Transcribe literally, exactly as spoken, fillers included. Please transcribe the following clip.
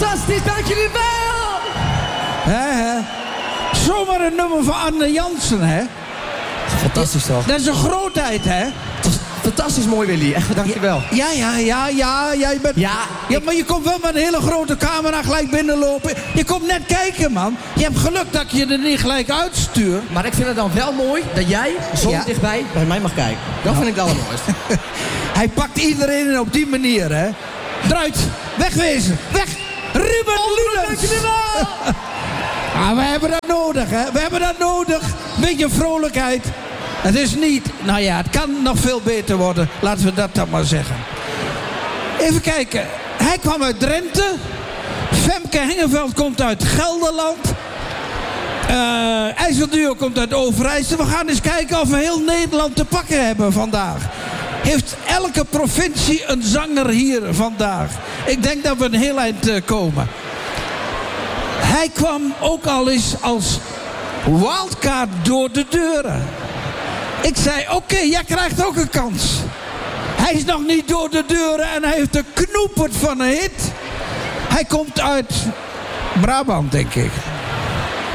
fantastisch, dank jullie wel! Hè, hè. Zomaar een nummer van Arne Jansen, hè? Fantastisch toch? Dat is een grootheid, hè? Fantastisch mooi, Willy. Echt, dankjewel. Ja, ja, ja, ja. Jij bent... Ja, ja, ik... maar je komt wel met een hele grote camera gelijk binnenlopen. Je komt net kijken, man. Je hebt geluk dat ik je er niet gelijk uitstuur. Maar ik vind het dan wel mooi dat jij zo Ja. dichtbij bij mij mag kijken. Dat vind ik het allermooiste. Hij pakt iedereen op die manier, hè? Eruit! Wegwezen! Weg! Ruben Lulens! Ah, we hebben dat nodig, hè? We hebben dat nodig. Beetje vrolijkheid. Het is niet... Nou ja, het kan nog veel beter worden. Laten we dat dan maar zeggen. Even kijken. Hij kwam uit Drenthe. Femke Hengeveld komt uit Gelderland. Uh, IJsselduo komt uit Overijssel. We gaan eens kijken of we heel Nederland te pakken hebben vandaag. Heeft elke provincie een zanger hier vandaag. Ik denk dat we een heel eind uh, komen. Hij kwam ook al eens als wildcard door de deuren. Ik zei, oké, okay, jij krijgt ook een kans. Hij is nog niet door de deuren en hij heeft een knoepert van een hit. Hij komt uit Brabant, denk ik.